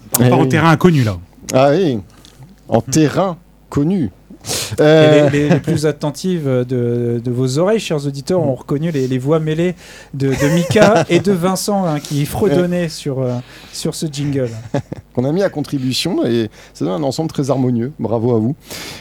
On part au terrain inconnu là. Ah oui, en terrain connu. Les plus attentives de vos oreilles, chers auditeurs, ont reconnu les voix mêlées de Mika et de Vincent qui fredonnaient sur ce jingle. Qu'on a mis à contribution et ça donne un ensemble très harmonieux. Bravo à vous.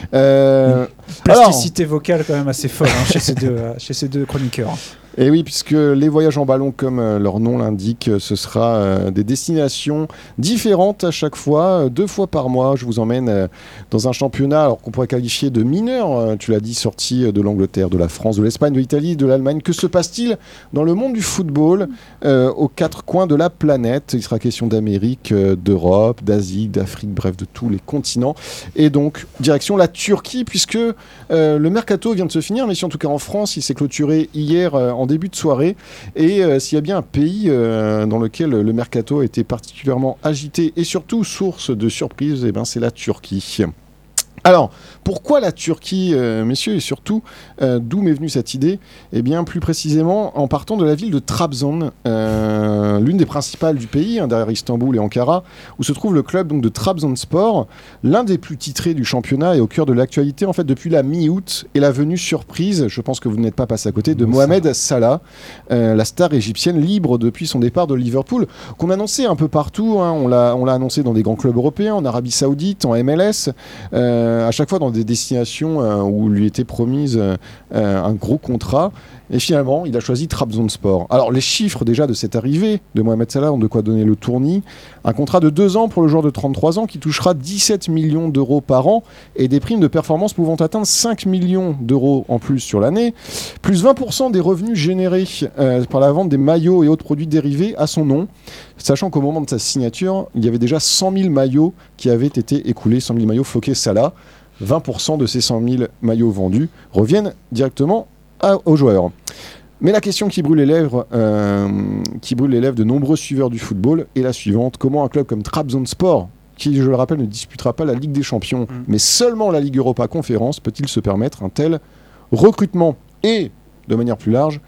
Plasticité vocale quand même assez folle chez ces deux chroniqueurs. Et oui, puisque les voyages en ballon, comme leur nom l'indique, ce sera des destinations différentes à chaque fois. 2 fois par mois, je vous emmène dans un championnat alors qu'on pourrait qualifier de mineur. Tu l'as dit, sorti de l'Angleterre, de la France, de l'Espagne, de l'Italie, de l'Allemagne. Que se passe-t-il dans le monde du football aux 4 coins de la planète? Il sera question d'Amérique, d'Europe, d'Asie, d'Afrique, bref, de tous les continents. Et donc, direction la Turquie, puisque le mercato vient de se finir, mais si en tout cas en France, il s'est clôturé hier en début de soirée. Et s'il y a bien un pays dans lequel le mercato a été particulièrement agité et surtout source de surprise, eh ben, c'est la Turquie. Alors, pourquoi la Turquie, messieurs, et surtout, d'où m'est venue cette idée? Eh bien, plus précisément, en partant de la ville de Trabzon, l'une des principales du pays, derrière Istanbul et Ankara, où se trouve le club donc, de Trabzonspor, l'un des plus titrés du championnat et au cœur de l'actualité, en fait, depuis la mi-août, et la venue surprise, je pense que vous n'êtes pas passé à côté, de Mohamed Salah, la star égyptienne libre depuis son départ de Liverpool, qu'on annonçait un peu partout, on l'a annoncé dans des grands clubs européens, en Arabie Saoudite, en MLS, à chaque fois dans des destinations où lui était promise un gros contrat. Et finalement, il a choisi Trabzonspor. Alors, les chiffres déjà de cette arrivée de Mohamed Salah ont de quoi donner le tournis. Un contrat de 2 ans pour le joueur de 33 ans qui touchera 17 millions d'euros par an et des primes de performance pouvant atteindre 5 millions d'euros en plus sur l'année. Plus 20% des revenus générés par la vente des maillots et autres produits dérivés à son nom. Sachant qu'au moment de sa signature, il y avait déjà 100 000 maillots qui avaient été écoulés, 100 000 maillots floqués Salah. 20% de ces 100 000 maillots vendus reviennent directement aux joueurs. Mais la question qui brûle les lèvres de nombreux suiveurs du football est la suivante. Comment un club comme Trabzonspor, qui, je le rappelle, ne disputera pas la Ligue des Champions, mais seulement la Ligue Europa Conférence, peut-il se permettre un tel recrutement? Et, de manière plus large,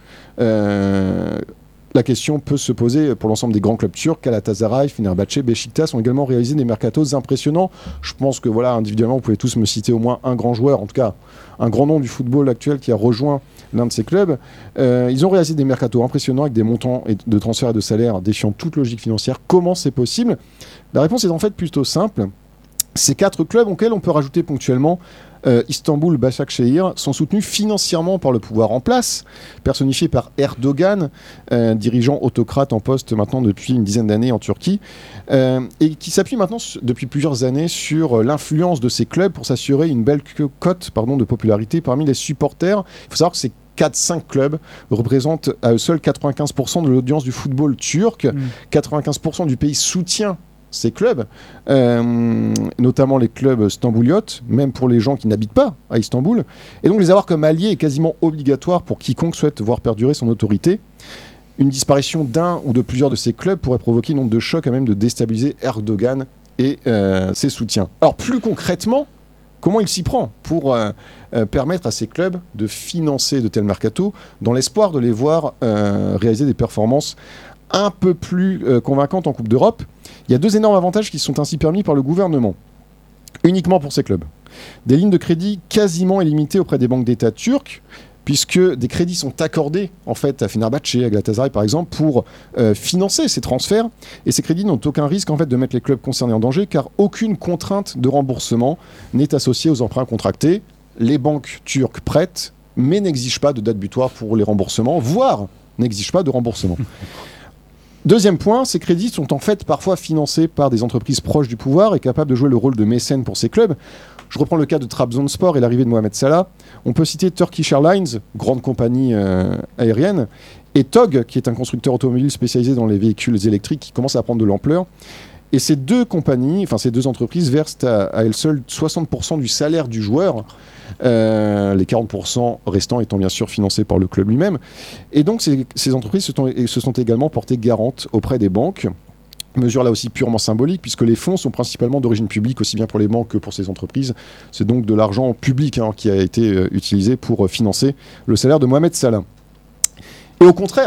la question peut se poser pour l'ensemble des grands clubs turcs. Galatasaray, Fenerbahçe, Beşiktaş ont également réalisé des mercatos impressionnants. Je pense que voilà, individuellement, vous pouvez tous me citer au moins un grand joueur, en tout cas un grand nom du football actuel qui a rejoint l'un de ces clubs. Ils ont réalisé des mercatos impressionnants avec des montants de transferts et de salaires défiant toute logique financière. Comment c'est possible? La réponse est en fait plutôt simple. Ces 4 clubs auxquels on peut rajouter ponctuellement Istanbul, Başakşehir, sont soutenus financièrement par le pouvoir en place, personnifié par Erdogan, dirigeant autocrate en poste maintenant depuis une dizaine d'années en Turquie, et qui s'appuie maintenant depuis plusieurs années sur l'influence de ces clubs pour s'assurer une belle cote de popularité parmi les supporters. Il faut savoir que ces 4-5 clubs représentent à eux seuls 95% de l'audience du football turc. 95% du pays soutient ces clubs, notamment les clubs stambouliotes, même pour les gens qui n'habitent pas à Istanbul. Et donc les avoir comme alliés est quasiment obligatoire pour quiconque souhaite voir perdurer son autorité. Une disparition d'un ou de plusieurs de ces clubs pourrait provoquer nombre de chocs à même de déstabiliser Erdogan et ses soutiens. Alors plus concrètement, comment il s'y prend pour permettre à ces clubs de financer de tels mercatos dans l'espoir de les voir réaliser des performances un peu plus convaincantes en Coupe d'Europe? Il y a 2 énormes avantages qui sont ainsi permis par le gouvernement, uniquement pour ces clubs. Des lignes de crédit quasiment illimitées auprès des banques d'État turques, puisque des crédits sont accordés en fait à Fenerbahçe, à Galatasaray par exemple, pour financer ces transferts. Et ces crédits n'ont aucun risque en fait de mettre les clubs concernés en danger, car aucune contrainte de remboursement n'est associée aux emprunts contractés. Les banques turques prêtent, mais n'exigent pas de date butoir pour les remboursements, voire n'exigent pas de remboursement. Deuxième point, ces crédits sont en fait parfois financés par des entreprises proches du pouvoir et capables de jouer le rôle de mécène pour ces clubs. Je reprends le cas de Trabzonspor et l'arrivée de Mohamed Salah. On peut citer Turkish Airlines, grande compagnie aérienne, et TOG, qui est un constructeur automobile spécialisé dans les véhicules électriques qui commence à prendre de l'ampleur. Et ces 2 compagnies, ces 2 entreprises versent à elles seules 60% du salaire du joueur, les 40% restants étant bien sûr financés par le club lui-même. Et donc ces entreprises se sont également portées garantes auprès des banques. Mesure là aussi purement symbolique, puisque les fonds sont principalement d'origine publique, aussi bien pour les banques que pour ces entreprises. C'est donc de l'argent public qui a été utilisé pour financer le salaire de Mohamed Salah. Et au contraire,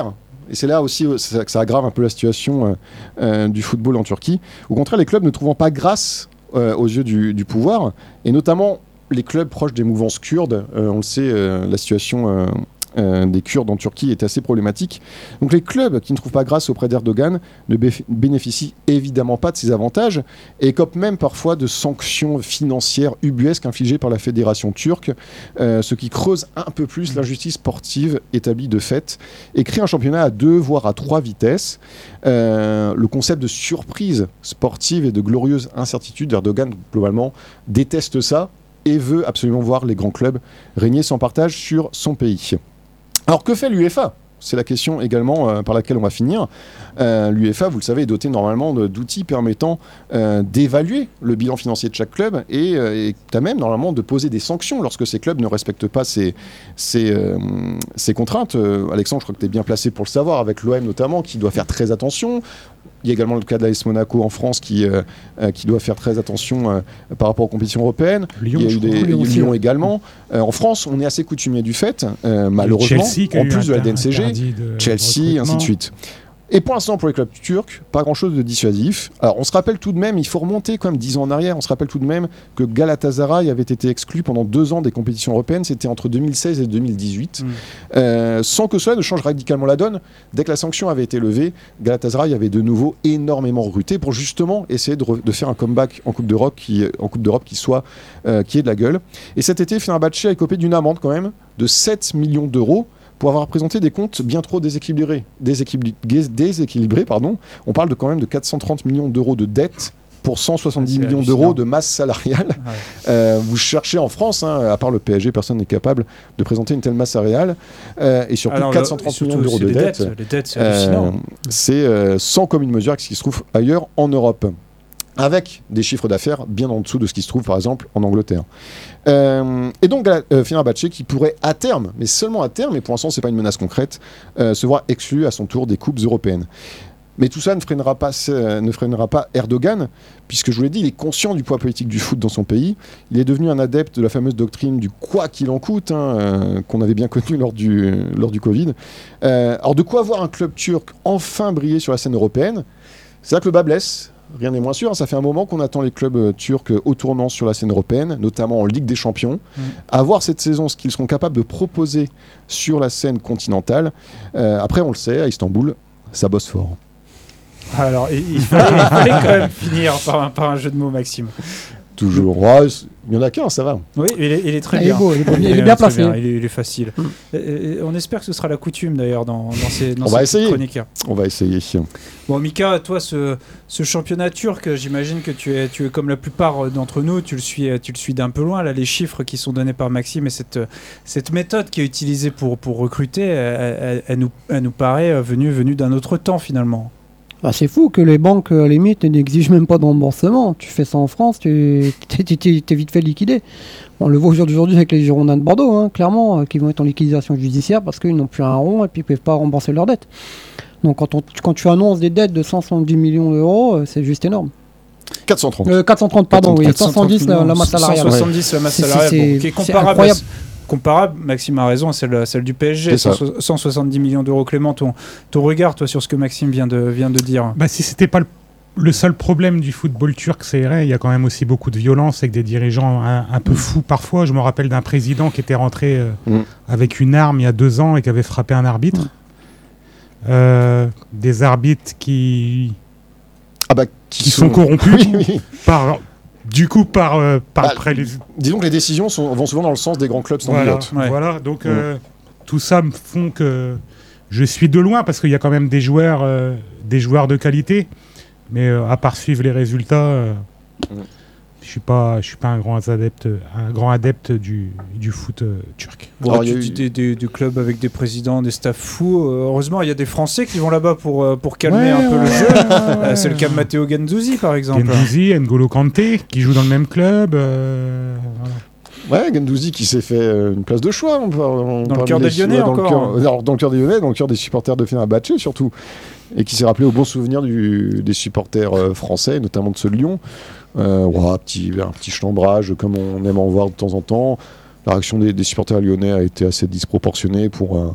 et c'est là aussi que ça aggrave un peu la situation du football en Turquie, au contraire, les clubs ne trouvant pas grâce aux yeux du pouvoir, et notamment les clubs proches des mouvances kurdes, on le sait, la situation des Kurdes en Turquie est assez problématique. Donc les clubs qui ne trouvent pas grâce auprès d'Erdogan ne bénéficient évidemment pas de ces avantages et écopent même parfois de sanctions financières ubuesques infligées par la fédération turque, ce qui creuse un peu plus l'injustice sportive établie de fait et crée un championnat à 2 voire à 3 vitesses. Le concept de surprise sportive et de glorieuse incertitude, Erdogan globalement déteste ça et veut absolument voir les grands clubs régner sans partage sur son pays. Alors que fait l'UEFA ? C'est la question également par laquelle on va finir. L'UEFA, vous le savez, est dotée normalement d'outils permettant d'évaluer le bilan financier de chaque club et à même normalement de poser des sanctions lorsque ces clubs ne respectent pas ces contraintes. Alexandre, je crois que tu es bien placé pour le savoir, avec l'OM notamment, qui doit faire très attention. Il y a également le cas de l'AS Monaco en France qui doit faire très attention par rapport aux compétitions européennes. Lyon, il y a eu Lyon également. En France, on est assez coutumier du fait, malheureusement, Chelsea, en plus de la DNCG, Chelsea, ainsi de suite. Et pour l'instant, pour les clubs turcs, pas grand-chose de dissuasif. Alors, on se rappelle tout de même, il faut remonter quand même 10 ans en arrière, on se rappelle tout de même que Galatasaray avait été exclu pendant 2 ans des compétitions européennes, c'était entre 2016 et 2018, sans que cela ne change radicalement la donne. Dès que la sanction avait été levée, Galatasaray avait de nouveau énormément recruté pour justement essayer de faire un comeback en Coupe d'Europe qui ait de la gueule. Et cet été, Fenerbahçe a écopé d'une amende quand même de 7 millions d'euros pour avoir présenté des comptes bien trop déséquilibrés. On parle quand même de 430 millions d'euros de dettes pour 170 millions d'euros de masse salariale. Ouais. Vous cherchez en France, à part le PSG, personne n'est capable de présenter une telle masse salariale. Et surtout, 430 millions d'euros de dettes. Les dettes, c'est hallucinant. C'est sans commune mesure avec ce qui se trouve ailleurs en Europe, avec des chiffres d'affaires bien en dessous de ce qui se trouve par exemple en Angleterre. Et donc Fenerbahçe qui pourrait à terme, mais seulement à terme, et pour l'instant c'est pas une menace concrète, se voir exclu à son tour des coupes européennes. Mais tout ça ne freinera pas Erdogan, puisque je vous l'ai dit, il est conscient du poids politique du foot dans son pays. Il est devenu un adepte de la fameuse doctrine du quoi qu'il en coûte, qu'on avait bien connue lors du Covid. Alors de quoi voir un club turc enfin briller sur la scène européenne ? C'est là que le bas blesse. Rien n'est moins sûr, ça fait un moment qu'on attend les clubs turcs au tournant sur la scène européenne, notamment en Ligue des Champions. À voir cette saison ce qu'ils seront capables de proposer sur la scène continentale. Après, on le sait, à Istanbul, ça bosse fort. Alors, il fallait quand même finir par un jeu de mots, Maxime. Toujours. Ouais, il n'y en a qu'un, ça va. Oui, il est très bien. Il est bien placé. Il est facile. On espère que ce sera la coutume d'ailleurs dans ces chroniques. On va essayer. Bon, Mika, toi, ce championnat turc, j'imagine que tu es comme la plupart d'entre nous, tu le suis d'un peu loin. Là, les chiffres qui sont donnés par Maxime et cette méthode qui est utilisée pour recruter, elle nous paraît venue d'un autre temps finalement. Bah, c'est fou que les banques, à la limite, n'exigent même pas de remboursement. Tu fais ça en France, t'es vite fait liquider. On le voit aujourd'hui avec les Girondins de Bordeaux, clairement, qui vont être en liquidation judiciaire parce qu'ils n'ont plus un rond et puis ils ne peuvent pas rembourser leurs dettes. Donc quand tu annonces des dettes de 170 millions d'euros, c'est juste énorme. 430, pardon, 430 oui. 170 la masse salariale. 170 la masse salariale, qui est comparable. Comparable, Maxime a raison, celle du PSG, 170 millions d'euros. Clément, ton regard, toi, sur ce que Maxime vient de dire. Bah, si c'était pas le seul problème du football turc, c'est vrai, il y a quand même aussi beaucoup de violence avec des dirigeants un peu fous parfois. Je me rappelle d'un président qui était rentré avec une arme il y a 2 ans et qui avait frappé un arbitre. Des arbitres qui sont corrompus par disons que les décisions vont souvent dans le sens des grands clubs standards. Voilà, donc tout ça me font que je suis de loin parce qu'il y a quand même des joueurs de qualité, mais à part suivre les résultats, je suis pas un grand adepte du foot turc. Bon, il y a des clubs avec des présidents, des staffs fous. Heureusement, il y a des Français qui vont là-bas pour calmer un peu le jeu. C'est le cas de Matteo Guendouzi, par exemple. Guendouzi, N'Golo Kanté, qui jouent dans le même club. Ouais, Guendouzi qui s'est fait une place de choix. Dans le cœur des Lyonnais encore. Dans le cœur des Lyonnais, dans le cœur des supporters de Fenerbahçe surtout. Et qui s'est rappelé au bon souvenir des supporters français, notamment de ceux de Lyon. Un petit chambrage comme on aime en voir de temps en temps. La réaction des supporters lyonnais a été assez disproportionnée pour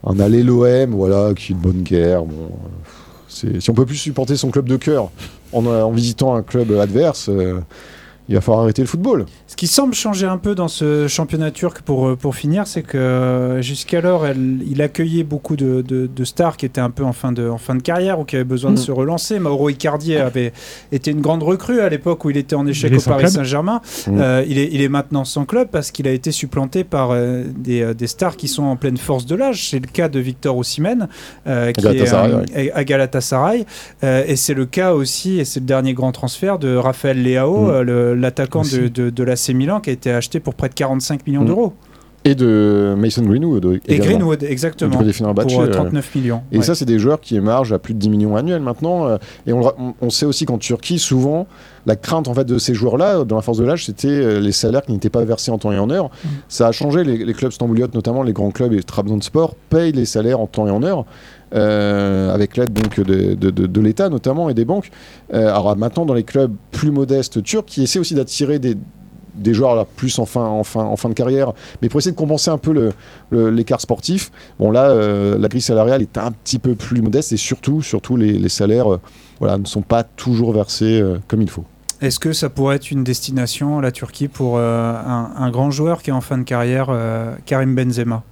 un aller l'OM, voilà, qui est de bonne guerre. Bon, si on peut plus supporter son club de cœur en visitant un club adverse, il va falloir arrêter le football. Ce qui semble changer un peu dans ce championnat turc pour finir, c'est que jusqu'alors, il accueillait beaucoup de stars qui étaient un peu en fin de carrière ou qui avaient besoin de se relancer. Mauro Icardi avait été une grande recrue à l'époque où il était en échec au Paris Saint-Germain. Il est maintenant sans club parce qu'il a été supplanté par des stars qui sont en pleine force de l'âge. C'est le cas de Victor Osimhen qui est à Galatasaray. Et c'est le cas aussi, et c'est le dernier grand transfert de Raphaël Leao, l'attaquant de l'AC Milan qui a été acheté pour près de 45 millions d'euros. Et de Mason Greenwood. Et Greenwood, exactement. Pour 39 millions. Et ça, c'est des joueurs qui émargent à plus de 10 millions annuels maintenant. Et on sait aussi qu'en Turquie, souvent, la crainte en fait, de ces joueurs-là, dans la force de l'âge, c'était les salaires qui n'étaient pas versés en temps et en heure. Ça a changé. Les clubs stambouliotes, notamment les grands clubs et Trabzonspor, payent les salaires en temps et en heure. Avec l'aide donc de l'État notamment et des banques. Alors maintenant dans les clubs plus modestes turcs qui essaient aussi d'attirer des joueurs là, plus en fin de carrière, mais pour essayer de compenser un peu l'écart sportif. Bon là, la grille salariale est un petit peu plus modeste et surtout les salaires ne sont pas toujours versés comme il faut. Est-ce que ça pourrait être une destination, la Turquie, pour un grand joueur qui est en fin de carrière, Karim Benzema?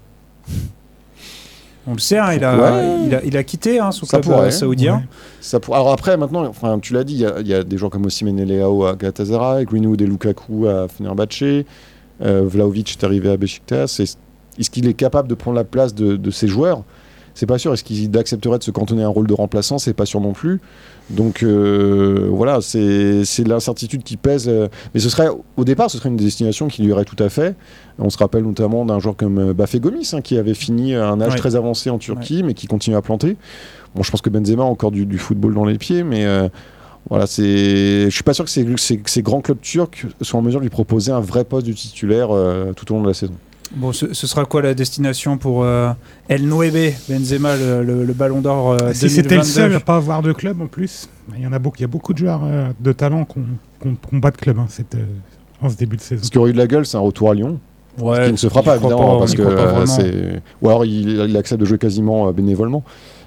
On le sait, hein, il a quitté son club saoudien. Ouais. Alors après, maintenant, tu l'as dit, il y a des gens comme Osimhen et Leao à Galatasaray, Greenwood et Lukaku à Fenerbahçe, Vlahovic est arrivé à Beşiktaş. Est-ce qu'il est capable de prendre la place de ces joueurs? C'est pas sûr. Est-ce qu'il accepterait de se cantonner à un rôle de remplaçant? C'est pas sûr non plus. Donc voilà, c'est l'incertitude qui pèse. Mais au départ, ce serait une destination qui lui irait tout à fait. On se rappelle notamment d'un joueur comme Bafé Gomis, qui avait fini à un âge très avancé en Turquie, mais qui continue à planter. Bon, je pense que Benzema a encore du football dans les pieds, mais voilà, je suis pas sûr que ces grands clubs turcs soient en mesure de lui proposer un vrai poste de titulaire tout au long de la saison. Bon, ce sera quoi la destination pour El Nueve, Benzema, le Ballon d'Or 2022? Si c'était le seul à pas avoir de club en plus, il y a beaucoup de joueurs de talent qui n'ont pas de club en ce début de saison. Ce qui aurait eu de la gueule, c'est un retour à Lyon. Ouais, ce qui ne se fera pas évidemment parce que ou alors il accepte de jouer quasiment bénévolement.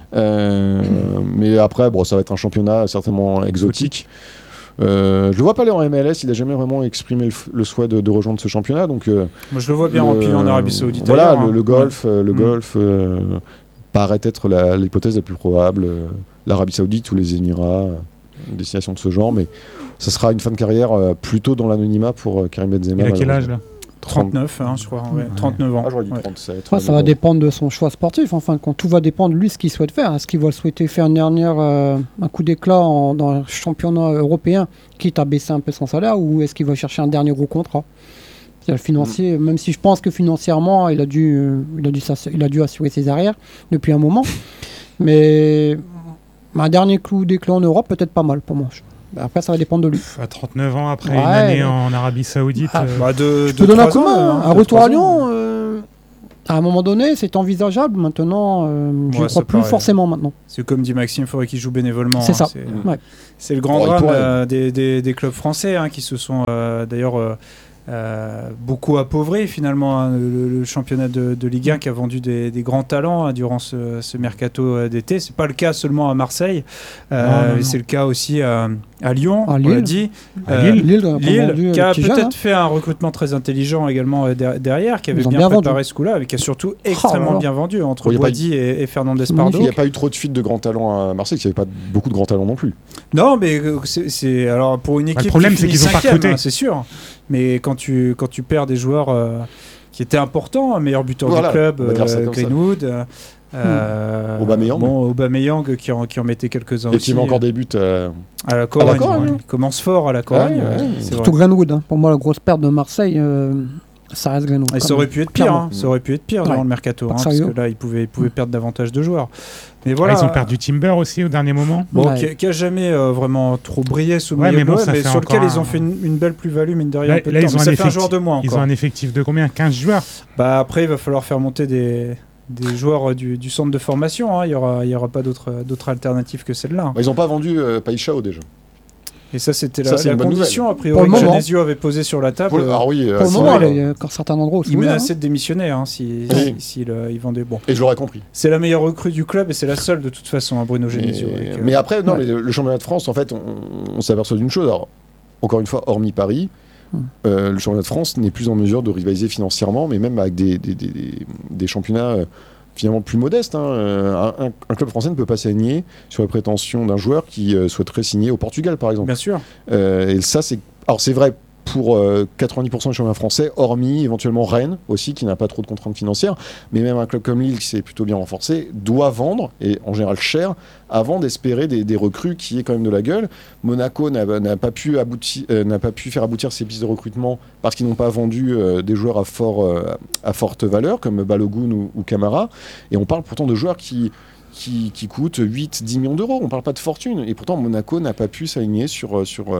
Mais après, ça va être un championnat certainement exotique. Je le vois pas aller en MLS, il a jamais vraiment exprimé le souhait de rejoindre ce championnat, donc moi je le vois bien en Arabie Saoudite. Voilà, le golf paraît être l'hypothèse la plus probable. L'Arabie Saoudite ou les Émirats, une destination de ce genre, mais ça sera une fin de carrière plutôt dans l'anonymat pour Karim Benzema. Il a quel âge là? 39, je crois, 39 ans. J'aurais dit 37. Ça va dépendre de son choix sportif. Enfin, quand tout va dépendre de lui, ce qu'il souhaite faire. Est-ce qu'il va souhaiter faire une dernière, un coup d'éclat dans le championnat européen, quitte à baisser un peu son salaire, ou est-ce qu'il va chercher un dernier gros contrat? Le financier, même si je pense que financièrement, il a dû assurer ses arrières depuis un moment. Mais un dernier coup d'éclat en Europe, peut-être pas mal pour moi. Après, ça va dépendre de lui. À 39 ans, après une année en Arabie Saoudite. Je te donne un coup de main. Un retour à Lyon, à un moment donné, c'est envisageable. Maintenant, je ne crois plus forcément maintenant. C'est comme dit Maxime, il faudrait qu'il joue bénévolement. C'est ça. C'est le grand drame des clubs français qui se sont d'ailleurs beaucoup appauvri finalement le championnat de Ligue 1 qui a vendu des grands talents durant ce mercato d'été. C'est pas le cas seulement à Marseille, non. C'est le cas aussi à Lyon, on l'a dit. Lille qui a peut-être fait un recrutement très intelligent également derrière, qui avait bien préparé ce coup-là, mais qui a surtout extrêmement bien vendu entre Boadi et Fernandez Pardo. Il n'y a pas eu trop de fuite de grands talents à Marseille, il n'y avait pas beaucoup de grands talents non plus. Non, mais c'est alors pour une équipe le problème, c'est qu'ils n'ont pas recruté. C'est sûr. Mais quand tu perds des joueurs qui étaient importants, meilleur buteur du club, Greenwood, Aubameyang qui en mettait quelques-uns aussi. Et qui met encore des buts à la Corogne. Il commence fort à la Corogne. Surtout Greenwood. Pour moi, la grosse perte de Marseille, ça reste Greenwood. Et ça aurait pu être pire. Ça aurait pu être pire dans le mercato, parce que là, ils pouvaient perdre davantage de joueurs. Mais voilà. Ils ont perdu Timber aussi au dernier moment. Qui a jamais vraiment trop brillé sous le maillot bleu, mais sur lequel ils ont fait une belle plus-value, mine de rien. Là, ils ont fait un joueur de moins. Ils ont un effectif de combien? 15 joueurs. Après, il va falloir faire monter des joueurs du centre de formation. Il n'y aura pas d'autres alternatives que celle-là. Ils n'ont pas vendu Paixão déjà. Et ça, c'était Ça, c'est la une bonne condition, a Pour priori, le que moment. Genesio avait posée sur la table. Ah oui, Pour le sinon, moment, il y a encore certains endroits où Il menaçait de démissionner Oui. s'il vendait. Bon, et je l'aurais compris. c'est la meilleure recrue du club et c'est la seule de toute façon, Bruno Genesio. Mais après, non, ouais. mais le championnat de France, en fait, on s'aperçoit d'une chose. Alors, encore une fois, hormis Paris, le championnat de France n'est plus en mesure de rivaliser financièrement, mais même avec des championnats finalement plus modestes. Un club français ne peut pas s'aligner sur les prétentions d'un joueur qui souhaiterait signer au Portugal, par exemple. Bien sûr. Et ça, alors c'est vrai pour 90% du championnat français, hormis éventuellement Rennes aussi, qui n'a pas trop de contraintes financières, mais même un club comme Lille, qui s'est plutôt bien renforcé, doit vendre, et en général cher, avant d'espérer des recrues qui aient quand même de la gueule. Monaco n'a pas pu faire aboutir ses pistes de recrutement parce qu'ils n'ont pas vendu des joueurs à forte valeur, comme Balogun ou Camara, et on parle pourtant de joueurs qui coûtent 8-10 millions d'euros. On ne parle pas de fortune. Et pourtant, Monaco n'a pas pu s'aligner sur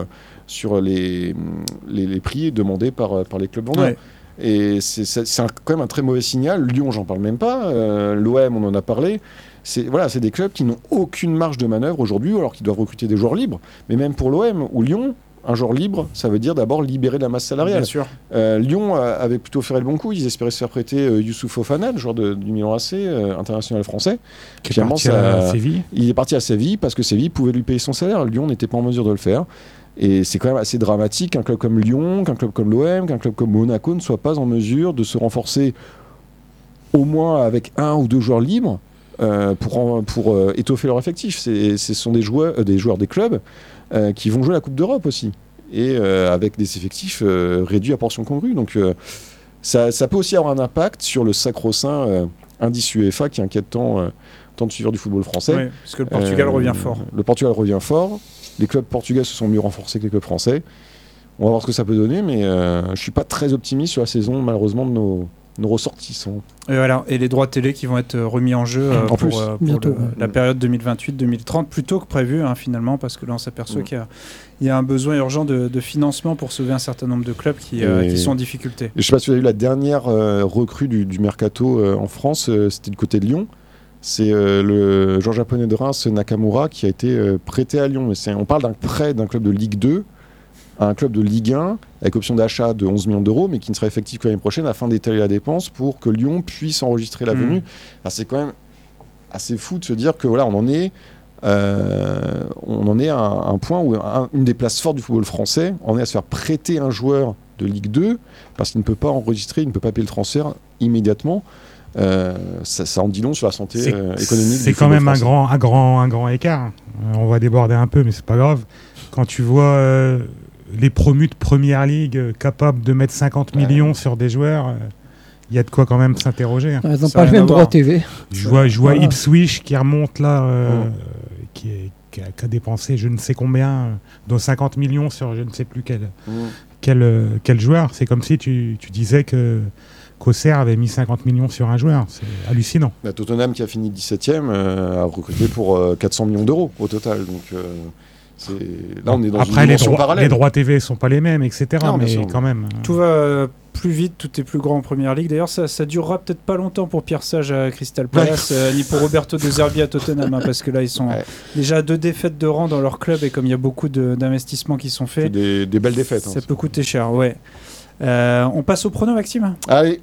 les prix demandés par les clubs vendeurs. Ouais. Et c'est quand même un très mauvais signal. Lyon, j'en parle même pas. L'OM, on en a parlé. C'est des clubs qui n'ont aucune marge de manœuvre aujourd'hui, alors qu'ils doivent recruter des joueurs libres. Mais même pour l'OM ou Lyon, un joueur libre, ça veut dire d'abord libérer de la masse salariale. Bien sûr. Lyon avait plutôt fait le bon coup. Ils espéraient se faire prêter Youssouf Fofana, le joueur du Milan AC, international français. Qui est Finalement, parti à Séville. Il est parti à Séville parce que Séville pouvait lui payer son salaire. Lyon n'était pas en mesure de le faire. Et c'est quand même assez dramatique qu'un club comme Lyon, qu'un club comme l'OM, qu'un club comme Monaco ne soit pas en mesure de se renforcer au moins avec un ou deux joueurs libres pour étoffer leur effectif. Ce sont des joueurs des clubs qui vont jouer la Coupe d'Europe aussi. Et avec des effectifs réduits à portion congrue. Donc ça peut aussi avoir un impact sur le sacro-saint indice UEFA qui inquiète tant de suiveurs du football français. Oui, parce que le Portugal revient fort. Le Portugal revient fort. Les clubs portugais se sont mieux renforcés que les clubs français. On va voir ce que ça peut donner, mais je ne suis pas très optimiste sur la saison, malheureusement, de nos ressortissants. Et voilà, et les droits télé qui vont être remis en jeu pour la période 2028-2030, plutôt que prévu finalement, parce que là on s'aperçoit qu'il y a un besoin urgent de financement pour sauver un certain nombre de clubs qui sont en difficulté. Je ne sais pas si vous avez vu la dernière recrue du Mercato en France, c'était du côté de Lyon. C'est le joueur japonais de Reims, Nakamura, qui a été prêté à Lyon. On parle d'un prêt d'un club de Ligue 2 à un club de Ligue 1 avec option d'achat de 11 millions d'euros, mais qui ne sera effectif que l'année prochaine afin d'étaler la dépense pour que Lyon puisse enregistrer la venue. Enfin, c'est quand même assez fou de se dire que voilà, on en est à un point où une des places fortes du football français en est à se faire prêter un joueur de Ligue 2 parce qu'il ne peut pas enregistrer, il ne peut pas payer le transfert immédiatement. Ça en dit long sur la santé économique. C'est quand même un grand écart. On va déborder un peu, mais c'est pas grave. Quand tu vois les promus de Première Ligue capables de mettre 50 millions sur des joueurs, il y a de quoi quand même s'interroger. Ils n'ont pas le même droit TV. Je vois Ipswich qui remonte là, qui a dépensé je ne sais combien, dont 50 millions sur je ne sais plus quel joueur. C'est comme si tu disais qu'Auxerre avait mis 50 millions sur un joueur. C'est hallucinant. Tottenham, qui a fini 17e, a recruté pour 400 millions d'euros au total. Donc, là, on est dans une dimension parallèle. Les droits TV ne sont pas les mêmes, etc. Non, mais quand même. Tout va plus vite, tout est plus grand en Première Ligue. D'ailleurs, ça durera peut-être pas longtemps pour Pierre Sage à Crystal Palace, ni pour Roberto De Zerbi à Tottenham, parce que là, ils sont déjà à 2 défaites de rang dans leur club, et comme il y a beaucoup d'investissements qui sont faits, des belles défaites. Ça peut coûter cher, ouais. On passe au prono, Maxime ? Allez.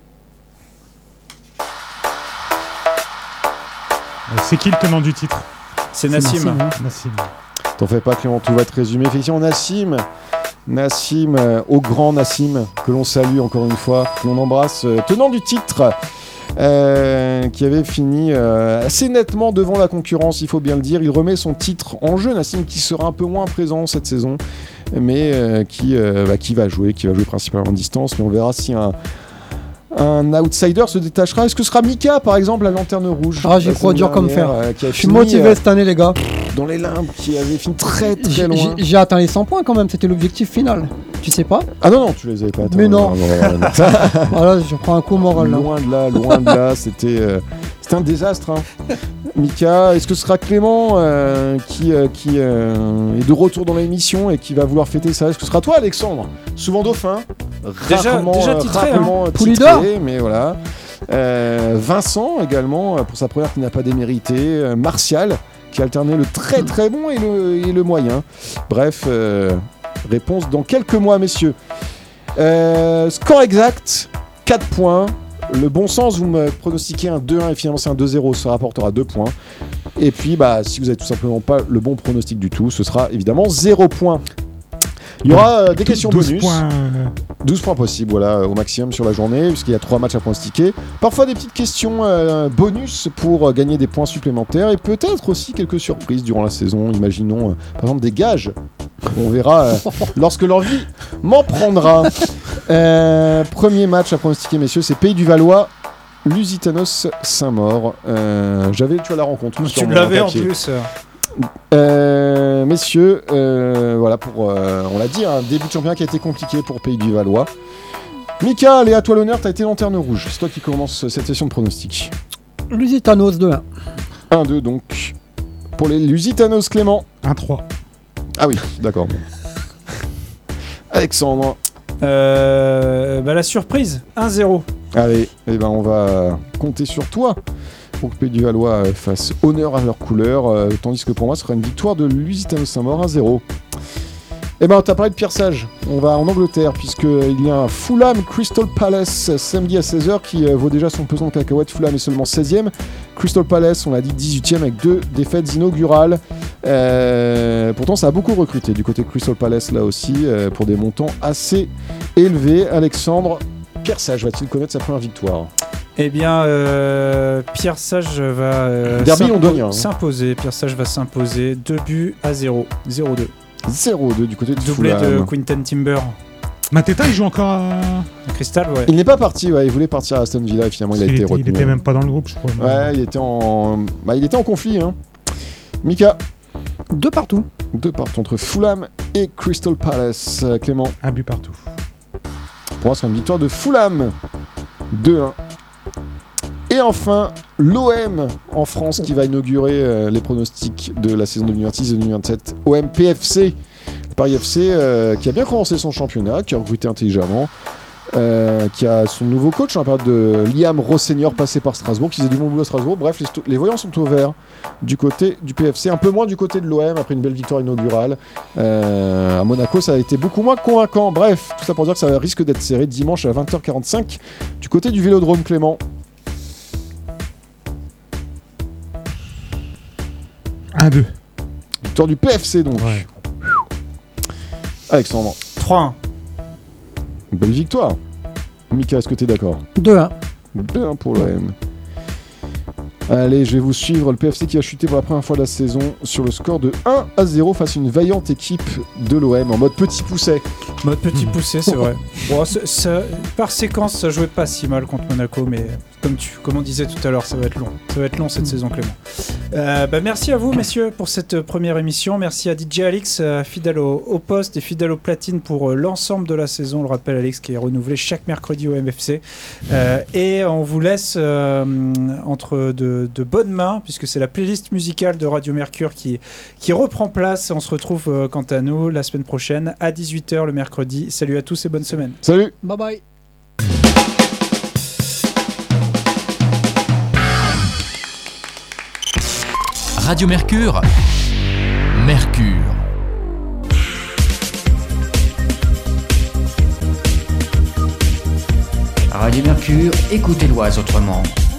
C'est qui le tenant du titre ? C'est Nassim. Nassim. T'en fais pas, Clément, tout va être résumé. Effectivement, Nassim, au grand Nassim, que l'on salue encore une fois, que l'on embrasse, tenant du titre, qui avait fini assez nettement devant la concurrence, il faut bien le dire. Il remet son titre en jeu, Nassim, qui sera un peu moins présent cette saison, mais qui va jouer principalement en distance. Mais on verra si un outsider se détachera. Est-ce que ce sera Mika, par exemple, la lanterne rouge ? J'y crois dur comme fer. Je suis motivé cette année, les gars. Dans les limbes, qui avait fini très très loin. J'ai atteint les 100 points quand même, c'était l'objectif final. Tu sais pas ? Ah non, tu les avais pas atteints. Mais non. Voilà, je prends un coup moral là. Loin de là, c'était un désastre. Mika, est-ce que ce sera Clément qui est de retour dans l'émission et qui va vouloir fêter ça ? Est-ce que ce sera toi, Alexandre ? Souvent dauphin, déjà titré, titré, mais voilà. Vincent également, pour sa première qui n'a pas démérité. Martial, qui alternait le très très bon et le moyen. Bref, réponse dans quelques mois, messieurs. Score exact, 4 points. Le bon sens, vous me pronostiquez un 2-1 et finalement c'est un 2-0, ça rapportera 2 points. Et puis, si vous n'avez tout simplement pas le bon pronostic du tout, ce sera évidemment 0 points. Il y aura des questions 12 bonus. points, 12 points possibles, voilà, au maximum sur la journée, puisqu'il y a 3 matchs à pronostiquer. Parfois des petites questions bonus pour gagner des points supplémentaires et peut-être aussi quelques surprises durant la saison. Imaginons, par exemple, des gages. On verra lorsque l'envie m'en prendra. Premier match à pronostiquer, messieurs, c'est Pays du Valois. Lusitanos Saint-Maur. Tu as la rencontre. Tu l'avais en plus. Messieurs, voilà on l'a dit, un début de championnat qui a été compliqué pour Pays du Valois. Mika, allez, à toi l'honneur, t'as été lanterne rouge. C'est toi qui commence cette session de pronostic. Lusitanos 2-1. 1-2 donc. Pour les Lusitanos, Clément. 1-3. Ah oui, d'accord. Alexandre. La surprise, 1-0. Allez, on va compter sur toi pour que Pays du Valois fasse honneur à leur couleur, tandis que pour moi, ce sera une victoire de Lusitanos Saint-Maur 1-0. T'as parlé de Pierre Sage. On va en Angleterre, puisqu'il y a un Fulham Crystal Palace samedi à 16h qui vaut déjà son pesant de cacahuètes. Fulham est seulement 16e. Crystal Palace, on l'a dit, 18e avec 2 défaites inaugurales. Pourtant, ça a beaucoup recruté du côté de Crystal Palace, là aussi, pour des montants assez élevés. Alexandre, Pierre Sage va-t-il connaître sa première victoire ? Pierre Sage va Derby londonien, s'imposer. Pierre Sage va s'imposer 2-0. 0-2. 0-2 du côté de Doublé Fulham. de Quinten Timber. Mateta, il joue encore à... Crystal, ouais. Il n'est pas parti, il voulait partir à Aston Villa et finalement il a été retenu. Il était même pas dans le groupe, je crois. Ouais, il était en conflit. Mika. 2 partout. 2 partout entre Fulham et Crystal Palace. Clément. 1 but partout. Pour moi, c'est une victoire de Fulham. 2-1. Et enfin, l'OM en France qui va inaugurer les pronostics de la saison 2026-2027. OM PFC, Paris FC, qui a bien commencé son championnat, qui a recruté intelligemment, qui a son nouveau coach, en période de Liam Rosseigneur passé par Strasbourg, qui faisait du bon boulot à Strasbourg. Bref, les voyants sont au vert du côté du PFC, un peu moins du côté de l'OM après une belle victoire inaugurale. À Monaco, ça a été beaucoup moins convaincant. Bref, tout ça pour dire que ça risque d'être serré dimanche à 20h45 du côté du Vélodrome, Clément. 1-2. Victoire du PFC donc. Ouais. Alexandre. 3-1. Belle victoire. Mika, est-ce que tu es d'accord ? 2-1. 2-1 pour l'OM. Allez, je vais vous suivre. Le PFC qui a chuté pour la première fois de la saison sur le score de 1-0 face à une vaillante équipe de l'OM en mode petit pousset. Mode petit poussé, c'est vrai. Bon, par séquence, ça jouait pas si mal contre Monaco, mais comme on disait tout à l'heure, ça va être long. Ça va être long cette saison, Clément. Merci à vous, messieurs, pour cette première émission. Merci à DJ Alix, fidèle au poste et fidèle au platine pour l'ensemble de la saison. On le rappelle, Alex, qui est renouvelé chaque mercredi au MFC. Et on vous laisse entre de bonnes mains, puisque c'est la playlist musicale de Radio Mercure qui reprend place. On se retrouve, quant à nous, la semaine prochaine à 18h le mercredi. Salut à tous et bonne semaine. Salut. Bye bye. Radio Mercure. Mercure. Radio Mercure, écoutez l'Oise autrement.